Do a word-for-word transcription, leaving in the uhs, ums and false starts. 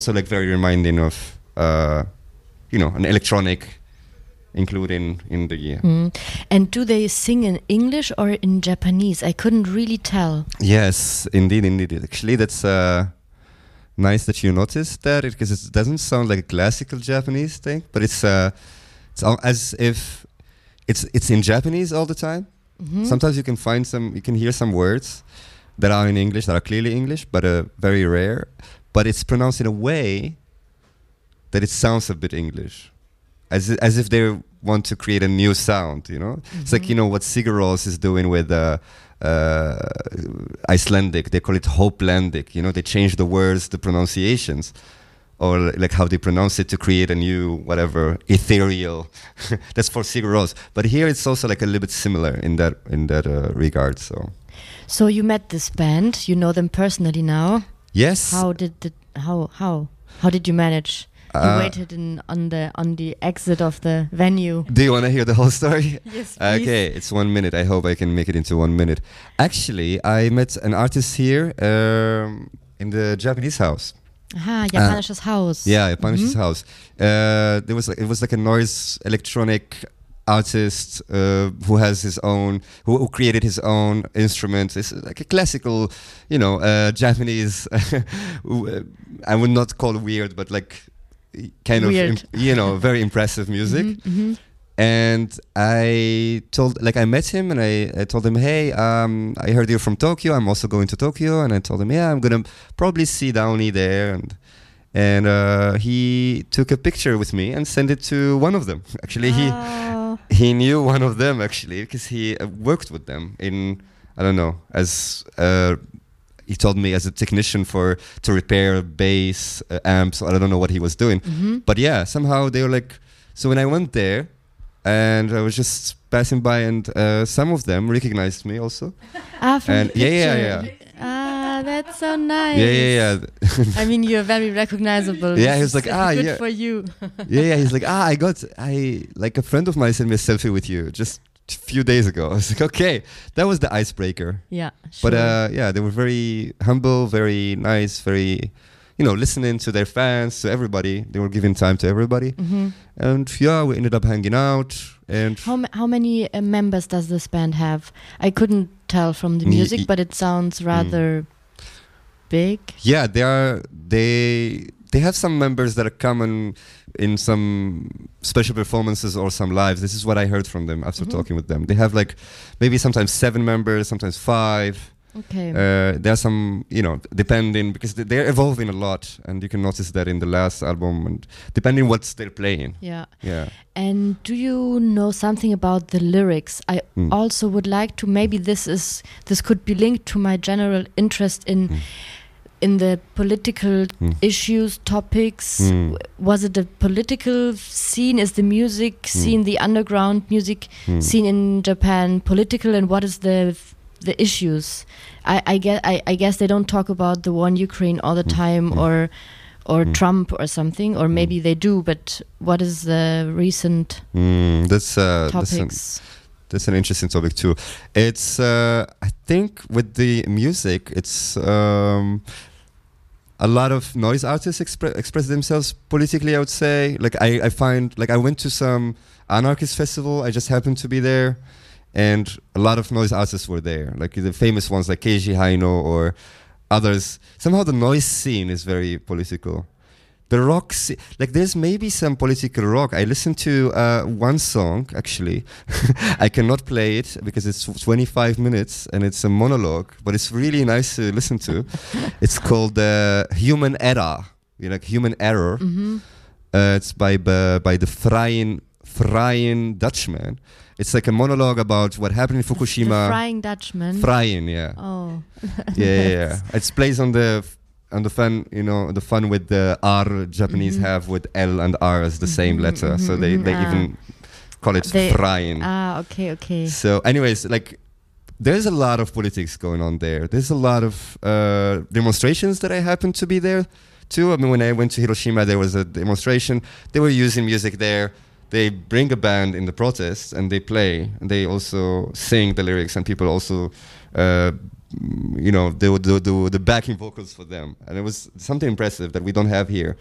So like very reminding of, uh, you know, an electronic including in the year. Mm. And do they sing in English or in Japanese? I couldn't really tell. Yes, indeed, indeed. Actually, that's uh, nice that you noticed that, because it doesn't sound like a classical Japanese thing, but it's uh, it's all as if it's it's in Japanese all the time. Mm-hmm. Sometimes you can find some, you can hear some words that are in English, that are clearly English, but uh, very rare. But it's pronounced in a way that it sounds a bit English. As as if they want to create a new sound, you know. Mm-hmm. It's like, you know, what Sigur Rós is doing with uh, uh, Icelandic. They call it Hopelandic. You know, they change the words, the pronunciations, or like how they pronounce it to create a new whatever ethereal. That's for Sigur Rós. But here it's also like a little bit similar in that in that uh, regard. So. So you met this band. You know them personally now. Yes. How did the, how how how did you manage? You Uh, waited in, on the on the exit of the venue. Do you want to hear the whole story? Yes, please. Okay, it's one minute. I hope I can make it into one minute. Actually, I met an artist here um, in the Japanese house. Aha, Japanisches uh, Haus. Yeah, Japanisches mm-hmm. Haus. Uh, there was like, it was like a noise electronic artist uh, who has his own, who, who created his own instrument. It's like a classical, you know, uh, Japanese. I would not call it weird, but like. Kind Weird. of, imp- you know, very impressive music. Mm-hmm, mm-hmm. And I told, like, I met him and I, I told him, hey, um, I heard you're from Tokyo. I'm also going to Tokyo. And I told him, yeah, I'm going to probably see Downey there. And and uh, he took a picture with me and sent it to one of them. Actually, oh. he he knew one of them, actually, because he uh, worked with them in, I don't know, as... Uh, He told me as a technician for to repair bass uh, amps. I don't know what he was doing, mm-hmm. but yeah, somehow they were like. So when I went there, and I was just passing by, and uh, some of them recognized me also. Ah, from and the yeah, yeah, picture. yeah. Ah, that's so nice. Yeah, yeah, yeah. I mean, you're very recognizable. Yeah, he this was like, is ah, good yeah. for you. yeah, yeah. He's like, ah, I got, I like a friend of mine sent me a selfie with you just a few days ago. I was like, okay, that was the icebreaker. Yeah, sure. But uh, yeah, they were very humble, very nice, very, you know, listening to their fans, to everybody. They were giving time to everybody. Mm-hmm. And yeah, we ended up hanging out. And how ma- how many uh, members does this band have? I couldn't tell from the music, y- but it sounds rather mm. big. Yeah, they are. They they have some members that are common in some special performances or some lives. This is what I heard from them after mm-hmm. talking with them. They have like maybe sometimes seven members, sometimes five. Okay. Uh, there are some, you know, depending, because they're evolving a lot, and you can notice that in the last album, and depending what they're playing. Yeah. Yeah. And do you know something about the lyrics? I mm. also would like to, maybe this is this could be linked to my general interest in mm. in the political mm. issues, topics. Mm. Was it a political scene? Is the music scene, mm. the underground music mm. scene in Japan political, and what is the the issues? I, I guess I, I guess they don't talk about the war in Ukraine all the time, mm. or or mm. Trump or something, or maybe mm. they do. But what is the recent mm, that's uh, topics? That's an, that's an interesting topic too. It's uh, I think with the music, it's um, a lot of noise artists expre- express themselves politically. I would say, like I, I find like I went to some anarchist festival. I just happened to be there. And a lot of noise artists were there, like the famous ones like Keiji Haino or others. Somehow the noise scene is very political. The rock, se- like there's maybe some political rock. I listened to uh, one song, actually. I cannot play it because it's twenty-five minutes and it's a monologue, but it's really nice to listen to. It's called uh, Human Error, you know, like Human Error. Mm-hmm. Uh, it's by, by, by the Freien, Freien Dutchman. It's like a monologue about what happened in Fukushima. The Frying Dutchman. Frying, yeah. Oh. yeah, yeah, yeah. It's plays on the on the fun, you know, the fun with the R Japanese mm-hmm. have with L and R as the mm-hmm, same letter. Mm-hmm, so they, they ah. even call it they, Frying. Ah, okay, okay. So anyways, like there's a lot of politics going on there. There's a lot of uh, demonstrations that I happened to be there too. I mean, when I went to Hiroshima, there was a demonstration. They were using music there. They bring a band in the protests and they play. And they also sing the lyrics, and people also uh, you know, the, the the the backing vocals for them, and it was something impressive that we don't have here.